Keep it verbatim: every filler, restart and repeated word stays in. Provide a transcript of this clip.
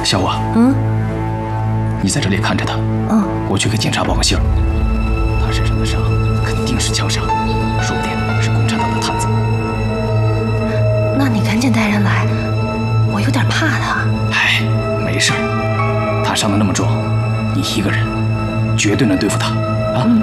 小婉， 嗯， 你在这里看着他， 嗯， 我去给警察报个信儿。他身上的伤肯定是枪伤，说不定是共产党的探子。 那你赶紧带人来，我有点怕他。 哎，没事儿，他伤得那么重，你一个人绝对能对付他啊。嗯